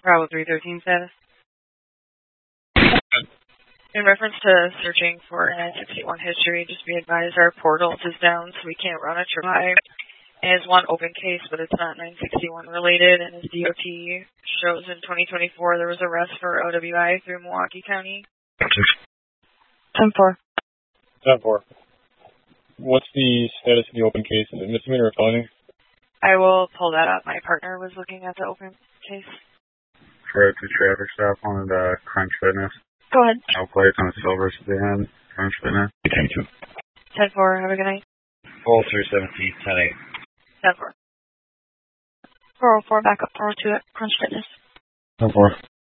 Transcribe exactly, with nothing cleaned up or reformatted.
Bravo three thirteen status. In reference to searching for N I sixty-one history, just be advised our portals is down, so we can't run a trip by. And it's one open case, but it's not nine sixty-one related, and his D O T shows in twenty twenty-four there was arrest for O W I through Milwaukee County. ten four. ten four. What's the status of the open case? Is it misdemeanor or felony? I will pull that up. My partner was looking at the open case. For a traffic stop on the Crunch Fitness. Go ahead. I'll play it on the silver sedan. Crunch Fitness. ten four. Have a good night. four three seventeen, ten eight. ten four. four oh four, back up four oh two at Crunch Fitness. ten four.